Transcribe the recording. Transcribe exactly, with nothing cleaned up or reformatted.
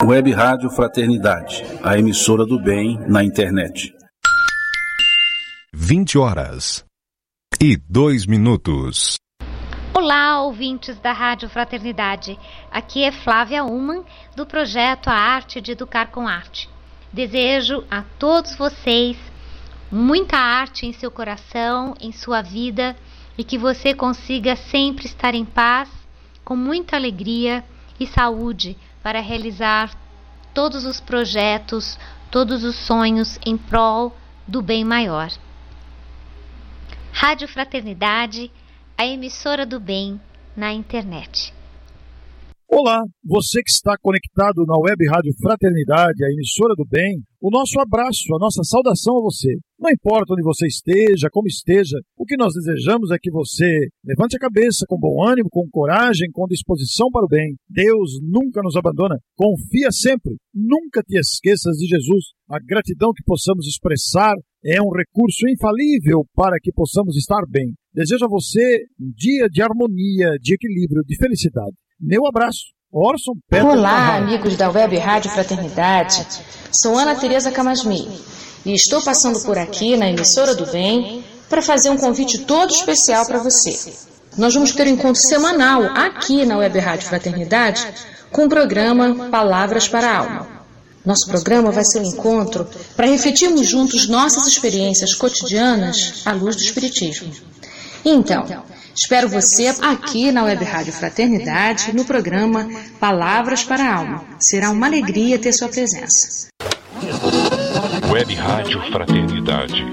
Web Rádio Fraternidade, a emissora do bem na internet. vinte horas e dois minutos. Olá, ouvintes da Rádio Fraternidade. Aqui é Flávia Uman, do projeto A Arte de Educar com Arte. Desejo a todos vocês muita arte em seu coração, em sua vida, e que você consiga sempre estar em paz, com muita alegria e saúde para realizar todos os projetos, todos os sonhos em prol do bem maior. Rádio Fraternidade, a emissora do bem na internet. Olá, você que está conectado na Web Rádio Fraternidade, a emissora do bem, o nosso abraço, a nossa saudação a você. Não importa onde você esteja, como esteja, o que nós desejamos é que você levante a cabeça com bom ânimo, com coragem, com disposição para o bem. Deus nunca nos abandona, confia sempre, nunca te esqueças de Jesus. A gratidão que possamos expressar é um recurso infalível para que possamos estar bem. Desejo a você um dia de harmonia, de equilíbrio, de felicidade. Meu abraço, Orson Peter. Olá, amigos da Web Rádio Fraternidade. Sou Ana Tereza Camasmi e estou passando por aqui na emissora do bem para fazer um convite todo especial para você. Nós vamos ter um encontro semanal aqui na Web Rádio Fraternidade com o programa Palavras para a Alma. Nosso programa vai ser um encontro para refletirmos juntos nossas experiências cotidianas à luz do Espiritismo. Então, espero você aqui na Web Rádio Fraternidade, no programa Palavras para a Alma. Será uma alegria ter sua presença. Web Rádio Fraternidade.